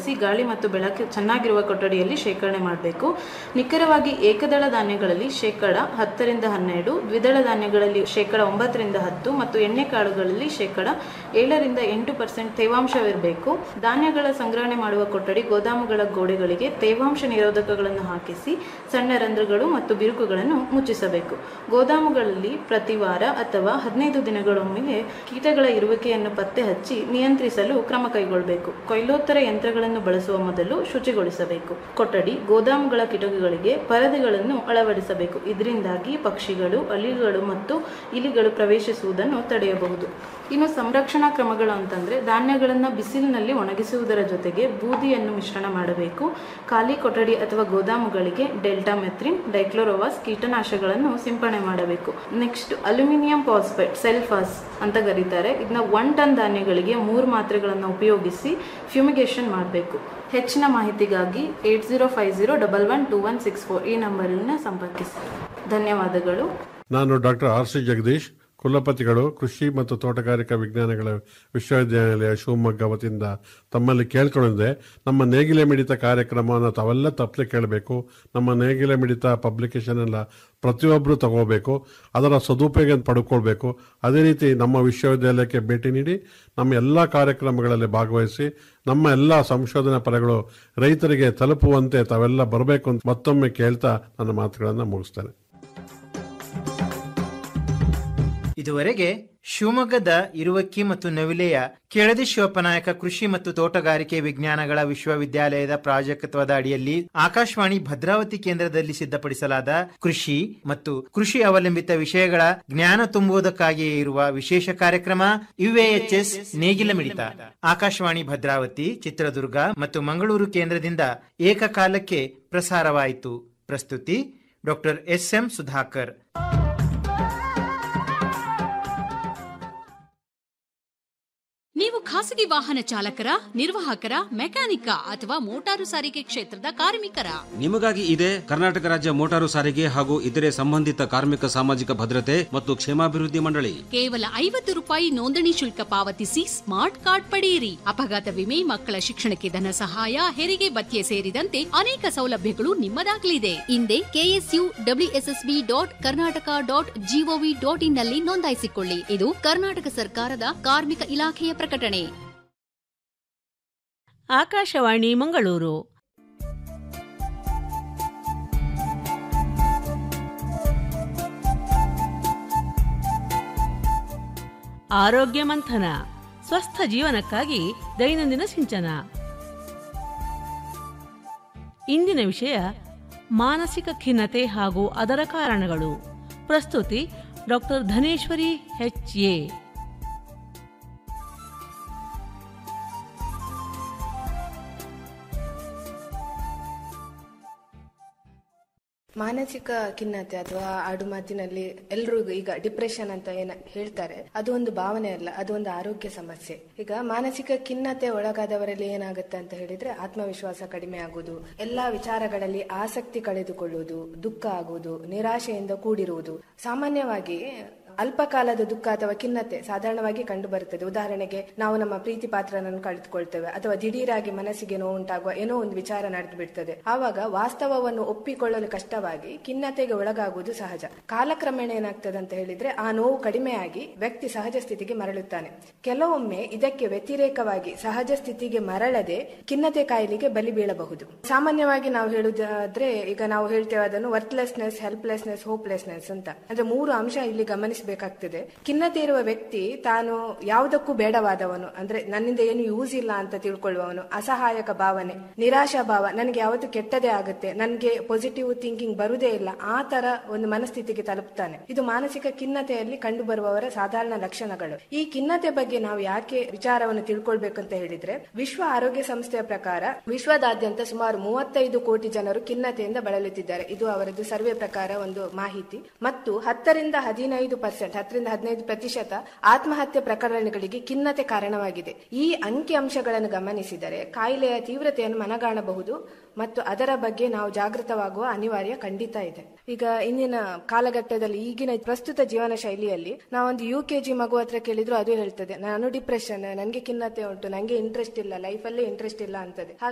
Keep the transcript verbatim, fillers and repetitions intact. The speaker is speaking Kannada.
ಒಣಗಿಸಿ ಗಾಳಿ ಮತ್ತು ಬೆಳಕು ಚೆನ್ನಾಗಿರುವ ಕೊಠಡಿಯಲ್ಲಿ ಶೇಖರಣೆ ಮಾಡಬೇಕು. ನಿಖರವಾಗಿ ಏಕದಳ ಧಾನ್ಯಗಳಲ್ಲಿ ಶೇಕಡ ಹತ್ತರಿಂದ ಹನ್ನೆರಡು, ದ್ವಿದಳ ಧಾನ್ಯಗಳಲ್ಲಿ ಶೇಕಡ ಒಂಬತ್ತರಿಂದ ಹತ್ತು ಮತ್ತು ಎಣ್ಣೆಕಾಳುಗಳಲ್ಲಿ ಶೇಕಡ ಏಳರಿಂದ ಎಂಟು ಪರ್ಸೆಂಟ್ ತೇವಾಂಶವಿರಬೇಕು. ಧಾನ್ಯಗಳ ಸಂಗ್ರಹಣೆ ಮಾಡುವ ಕೊಠಡಿ ಗೋದಾಮುಗಳ ಗೋಡೆಗಳಿಗೆ ತೇವಾಂಶ ನಿರೋಧಕಗಳನ್ನು ಹಾಕಿಸಿ ಸಣ್ಣ ರಂಧ್ರಗಳು ಮತ್ತು ಬಿರುಕುಗಳನ್ನು ಮುಚ್ಚಿಸಬೇಕು. ಗೋದಾಮುಗಳಲ್ಲಿ ಪ್ರತಿ ವಾರ ಅಥವಾ ಹದಿನೈದು ದಿನಗಳೊಮ್ಮೆಗೆ ಕೀಟಗಳ ಇರುವಿಕೆಯನ್ನು ಪತ್ತೆ ಹಚ್ಚಿ ನಿಯಂತ್ರಿಸಲು ಕ್ರಮ ಕೈಗೊಳ್ಳಬೇಕು. ಕೊಯ್ಲೋತ್ತರ ಯಂತ್ರಗಳನ್ನು ಬಳಸುವ ಮೊದಲು ಶುಚಿಗೊಳಿಸಬೇಕು. ಕೊಠಡಿ ಗೋದಾಮುಗಳ ಕಿಟಕಿಗಳಿಗೆ ಪರದೆಗಳನ್ನು ಅಳವಡಿಸಬೇಕು. ಇದರಿಂದಾಗಿ ಪಕ್ಷಿಗಳು, ಅಳಿಲುಗಳು ಮತ್ತು ಇಲಿಗಳು ಪ್ರವೇಶಿಸುವುದನ್ನು ತಡೆಯಬಹುದು. ಇನ್ನು ಸಂರಕ್ಷಣಾ ಕ್ರಮಗಳು ಅಂತಂದ್ರೆ ಧಾನ್ಯಗಳನ್ನು ಬಿಸಿಲಿನಲ್ಲಿ ಒಣಗಿಸುವುದರ ಜೊತೆಗೆ ಬೂದಿಯನ್ನು ಮಿಶ್ರಣ ಮಾಡಬೇಕು. ಖಾಲಿ ಕೊಠಡಿ ಅಥವಾ ಗೋದಾಮುಗಳಿಗೆ ಡೆಲ್ಟಾಮೆಥ್ರಿನ್, ಡೈಕ್ಲೋರೋವಾಸ್ ಕೀಟನಾಶಕಗಳನ್ನು ಸಿಂಪಡಣೆ ಮಾಡಬೇಕು. ನೆಕ್ಸ್ಟ್ ಅಲ್ಯೂಮಿನಿಯಂ ಫಾಸ್ಫೇಟ್ ಸೆಲ್ಫಾಸ್ ಅಂತ ಕರೀತಾರೆ. ಇದನ್ನ ಒನ್ ಟನ್ ಧಾನ್ಯಗಳಿಗೆ ಮೂರು ಮಾತ್ರೆಗಳನ್ನು ಉಪಯೋಗಿಸಿ ಫ್ಯೂಮಿಗೇಷನ್ ಮಾಡಬೇಕು. ಹೆಚ್ಚಿನ ಮಾಹಿತಿಗಾಗಿ eight zero five zero double one two one six four ಈ ನಂಬರನ್ನು ಸಂಪರ್ಕಿಸಿ. ಧನ್ಯವಾದಗಳು. ನಾನು ಡಾಕ್ಟರ್ ಆರ್ ಸಿ ಜಗದೀಶ್, ಕುಲಪತಿಗಳು, ಕೃಷಿ ಮತ್ತು ತೋಟಗಾರಿಕಾ ವಿಜ್ಞಾನಗಳ ವಿಶ್ವವಿದ್ಯಾನಿಲಯ ಶಿವಮೊಗ್ಗ ವತಿಯಿಂದ ತಮ್ಮಲ್ಲಿ ಕೇಳ್ಕೊಂಡಿದ್ದೆ, ನಮ್ಮ ನೇಗಿಲೆ ಮಿಡಿತ ಕಾರ್ಯಕ್ರಮವನ್ನು ತಾವೆಲ್ಲ ತಪ್ಪಲೆ ಕೇಳಬೇಕು. ನಮ್ಮ ನೇಗಿಲೆ ಮಿಡಿತ ಪಬ್ಲಿಕೇಶನ್ ಎಲ್ಲ ಪ್ರತಿಯೊಬ್ಬರು ತಗೋಬೇಕು, ಅದರ ಸದುಪಯೋಗ ಪಡ್ಕೊಳ್ಬೇಕು. ಅದೇ ರೀತಿ ನಮ್ಮ ವಿಶ್ವವಿದ್ಯಾಲಯಕ್ಕೆ ಭೇಟಿ ನೀಡಿ ನಮ್ಮ ಎಲ್ಲ ಕಾರ್ಯಕ್ರಮಗಳಲ್ಲಿ ಭಾಗವಹಿಸಿ ನಮ್ಮ ಎಲ್ಲ ಸಂಶೋಧನಾ ಫಲಗಳು ರೈತರಿಗೆ ತಲುಪುವಂತೆ ತಾವೆಲ್ಲ ಬರಬೇಕು ಅಂತ ಮತ್ತೊಮ್ಮೆ ಕೇಳ್ತಾ ನನ್ನ ಮಾತುಗಳನ್ನು ಮುಗಿಸ್ತೇನೆ. ಇದುವರೆಗೆ ಶಿವಮೊಗ್ಗದ ಇರುವಕ್ಕಿ ಮತ್ತು ನವಿಲೆಯ ಕೆಳದಿ ಶಿವಪ್ಪನಾಯಕ ಕೃಷಿ ಮತ್ತು ತೋಟಗಾರಿಕೆ ವಿಜ್ಞಾನಗಳ ವಿಶ್ವವಿದ್ಯಾಲಯದ ಪ್ರಾಜೆಕ್ಟ್ವದ ಅಡಿಯಲ್ಲಿ ಆಕಾಶವಾಣಿ ಭದ್ರಾವತಿ ಕೇಂದ್ರದಲ್ಲಿ ಸಿದ್ಧಪಡಿಸಲಾದ ಕೃಷಿ ಮತ್ತು ಕೃಷಿ ಅವಲಂಬಿತ ವಿಷಯಗಳ ಜ್ಞಾನ ತುಂಬುವುದಕ್ಕಾಗಿಯೇ ಇರುವ ವಿಶೇಷ ಕಾರ್ಯಕ್ರಮ ಯುಎಎಚ್ಎಸ್ ನೇಗಿಲ ಮಿಡಿತ ಆಕಾಶವಾಣಿ ಭದ್ರಾವತಿ, ಚಿತ್ರದುರ್ಗ ಮತ್ತು ಮಂಗಳೂರು ಕೇಂದ್ರದಿಂದ ಏಕಕಾಲಕ್ಕೆ ಪ್ರಸಾರವಾಯಿತು. ಪ್ರಸ್ತುತಿ ಡಾಕ್ಟರ್ ಎಸ್ ಎಂ ಸುಧಾಕರ್. ನೀವು ಖಾಸಗಿ ವಾಹನ ಚಾಲಕರ, ನಿರ್ವಾಹಕರ, ಮೆಕ್ಯಾನಿಕ ಅಥವಾ ಮೋಟಾರು ಸಾರಿಗೆ ಕ್ಷೇತ್ರದ ಕಾರ್ಮಿಕರ? ನಿಮಗಾಗಿ ಇದೆ ಕರ್ನಾಟಕ ರಾಜ್ಯ ಮೋಟಾರು ಸಾರಿಗೆ ಹಾಗೂ ಇತರೆ ಸಂಬಂಧಿತ ಕಾರ್ಮಿಕ ಸಾಮಾಜಿಕ ಭದ್ರತೆ ಮತ್ತು ಕ್ಷೇಮಾಭಿವೃದ್ಧಿ ಮಂಡಳಿ. ಕೇವಲ ಐವತ್ತು ರೂಪಾಯಿ ನೋಂದಣಿ ಶುಲ್ಕ ಪಾವತಿಸಿ ಸ್ಮಾರ್ಟ್ ಕಾರ್ಡ್ ಪಡೆಯಿರಿ. ಅಪಘಾತ ವಿಮೆ, ಮಕ್ಕಳ ಶಿಕ್ಷಣಕ್ಕೆ ಧನ ಸಹಾಯ, ಹೆರಿಗೆ ಭತ್ಯೆ ಸೇರಿದಂತೆ ಅನೇಕ ಸೌಲಭ್ಯಗಳು ನಿಮ್ಮದಾಗಲಿದೆ. ಹಿಂದೆ KSU WSSB dot Karnataka dot gov dot in ನಲ್ಲಿ ನೋಂದಾಯಿಸಿಕೊಳ್ಳಿ. ಇದು ಕರ್ನಾಟಕ ಸರ್ಕಾರದ ಕಾರ್ಮಿಕ ಇಲಾಖೆಯ ಪ್ರಕಟಣೆ. ಆಕಾಶವಾಣಿ ಮಂಗಳೂರು. ಆರೋಗ್ಯ ಮಂಥನ, ಸ್ವಸ್ಥ ಜೀವನಕ್ಕಾಗಿ ದೈನಂದಿನ ಸಿಂಚನ. ಇಂದಿನ ವಿಷಯ ಮಾನಸಿಕ ಖಿನ್ನತೆ ಹಾಗೂ ಅದರ ಕಾರಣಗಳು. ಪ್ರಸ್ತುತಿ ಡಾಕ್ಟರ್ ಧನೇಶ್ವರಿ ಎಚ್ ಎ. ಮಾನಸಿಕ ಖಿನ್ನತೆ ಅಥವಾ ಆಡು ಮಾತಿನಲ್ಲಿ ಎಲ್ಲರೂ ಈಗ ಡಿಪ್ರೆಷನ್ ಅಂತ ಏನ ಹೇಳ್ತಾರೆ, ಅದು ಒಂದು ಭಾವನೆ ಅಲ್ಲ, ಅದು ಒಂದು ಆರೋಗ್ಯ ಸಮಸ್ಯೆ. ಈಗ ಮಾನಸಿಕ ಖಿನ್ನತೆ ಒಳಗಾದವರಲ್ಲಿ ಏನಾಗುತ್ತೆ ಅಂತ ಹೇಳಿದ್ರೆ ಆತ್ಮವಿಶ್ವಾಸ ಕಡಿಮೆ ಆಗುವುದು, ಎಲ್ಲಾ ವಿಚಾರಗಳಲ್ಲಿ ಆಸಕ್ತಿ ಕಳೆದುಕೊಳ್ಳುವುದು, ದುಃಖ ಆಗುವುದು, ನಿರಾಶೆಯಿಂದ ಕೂಡಿರುವುದು. ಸಾಮಾನ್ಯವಾಗಿ ಅಲ್ಪಕಾಲದ ದುಃಖ ಅಥವಾ ಖಿನ್ನತೆ ಸಾಧಾರಣವಾಗಿ ಕಂಡು ಬರುತ್ತದೆ. ಉದಾಹರಣೆಗೆ ನಾವು ನಮ್ಮ ಪ್ರೀತಿ ಪಾತ್ರನನ್ನು ಕಳೆದುಕೊಳ್ತೇವೆ ಅಥವಾ ದಿಢೀರಾಗಿ ಮನಸ್ಸಿಗೆ ನೋವುಂಟಾಗುವ ಏನೋ ಒಂದು ವಿಚಾರ ನಡೆದು ಬಿಡ್ತದೆ. ಆವಾಗ ವಾಸ್ತವವನ್ನು ಒಪ್ಪಿಕೊಳ್ಳಲು ಕಷ್ಟವಾಗಿ ಖಿನ್ನತೆಗೆ ಒಳಗಾಗುವುದು ಸಹಜ. ಕಾಲಕ್ರಮೇಣ ಏನಾಗ್ತದೆ ಅಂತ ಹೇಳಿದ್ರೆ ಆ ನೋವು ಕಡಿಮೆಯಾಗಿ ವ್ಯಕ್ತಿ ಸಹಜ ಸ್ಥಿತಿಗೆ ಮರಳುತ್ತಾನೆ. ಕೆಲವೊಮ್ಮೆ ಇದಕ್ಕೆ ವ್ಯತಿರೇಕವಾಗಿ ಸಹಜ ಸ್ಥಿತಿಗೆ ಮರಳದೆ ಖಿನ್ನತೆ ಕಾಯಿಲೆಗೆ ಬಲಿ ಬೀಳಬಹುದು. ಸಾಮಾನ್ಯವಾಗಿ ನಾವು ಹೇಳುವುದಾದ್ರೆ ಈಗ ನಾವು ಹೇಳ್ತೇವೆ ಅದನ್ನು ವರ್ತ್ಲೆಸ್ನೆಸ್, ಹೆಲ್ಪ್ಲೆಸ್ನೆಸ್, ಹೋಪ್ಲೆಸ್ನೆಸ್ ಅಂತ. ಅಂದ್ರೆ ಮೂರು ಅಂಶ ಇಲ್ಲಿ ಗಮನಿಸ ಬೇಕಾಗ್ತದೆ. ಖಿನ್ನತೆ ಇರುವ ವ್ಯಕ್ತಿ ತಾನು ಯಾವುದಕ್ಕೂ ಬೇಡವಾದವನು, ಅಂದ್ರೆ ನನ್ನಿಂದ ಏನು ಯೂಸ್ ಇಲ್ಲ ಅಂತ ತಿಳ್ಕೊಳ್ಳುವವನು, ಅಸಹಾಯಕ ಭಾವನೆ, ನಿರಾಶಾ ಭಾವ, ನನಗೆ ಯಾವತ್ತು ಕೆಟ್ಟದೇ ಆಗುತ್ತೆ, ನನ್ಗೆ ಪಾಸಿಟಿವ್ ಥಿಂಕಿಂಗ್ ಬರುದೇ ಇಲ್ಲ, ಆ ತರ ಒಂದು ಮನಸ್ಥಿತಿಗೆ ತಲುಪ್ತಾನೆ. ಇದು ಮಾನಸಿಕ ಖಿನ್ನತೆಯಲ್ಲಿ ಕಂಡು ಬರುವವರ ಸಾಧಾರಣ ಲಕ್ಷಣಗಳು. ಈ ಖಿನ್ನತೆ ಬಗ್ಗೆ ನಾವು ಯಾಕೆ ವಿಚಾರವನ್ನು ತಿಳ್ಕೊಳ್ಬೇಕಂತ ಹೇಳಿದ್ರೆ, ವಿಶ್ವ ಆರೋಗ್ಯ ಸಂಸ್ಥೆಯ ಪ್ರಕಾರ ವಿಶ್ವದಾದ್ಯಂತ ಸುಮಾರು ಮೂವತ್ತೈದು ಕೋಟಿ ಜನರು ಖಿನ್ನತೆಯಿಂದ ಬಳಲುತ್ತಿದ್ದಾರೆ. ಇದು ಅವರದ್ದು ಸರ್ವೆ ಪ್ರಕಾರ ಒಂದು ಮಾಹಿತಿ. ಮತ್ತು ಹತ್ತರಿಂದ ಹದಿನೈದು ಹತ್ತರಿಂದ ಹದಿನೈದು ಪ್ರತಿಶತ ಆತ್ಮಹತ್ಯೆ ಪ್ರಕರಣಗಳಿಗೆ ಖಿನ್ನತೆ ಕಾರಣವಾಗಿದೆ. ಈ ಅಂಕಿ ಅಂಶಗಳನ್ನು ಗಮನಿಸಿದರೆ ಕಾಯಿಲೆಯ ತೀವ್ರತೆಯನ್ನು ಮನಗಾಣಬಹುದು ಮತ್ತು ಅದರ ಬಗ್ಗೆ ನಾವು ಜಾಗೃತವಾಗುವ ಅನಿವಾರ್ಯ ಖಂಡಿತ ಇದೆ. ಈಗ ಇಂದಿನ ಕಾಲಘಟ್ಟದಲ್ಲಿ ಈಗಿನ ಪ್ರಸ್ತುತ ಜೀವನ ಶೈಲಿಯಲ್ಲಿ ನಾವೊಂದು ಯು ಕೆ ಜಿ ಮಗು ಹತ್ರ ಕೇಳಿದ್ರು ಅದು ಹೇಳ್ತದೆ, ನಾನು ಡಿಪ್ರೆಷನ್, ನನಗೆ ಖಿನ್ನತೆ ಉಂಟು, ನನಗೆ ಇಂಟ್ರೆಸ್ಟ್ ಇಲ್ಲ, ಲೈಫಲ್ಲೇ ಇಂಟ್ರೆಸ್ಟ್ ಇಲ್ಲ ಅಂತದೆ.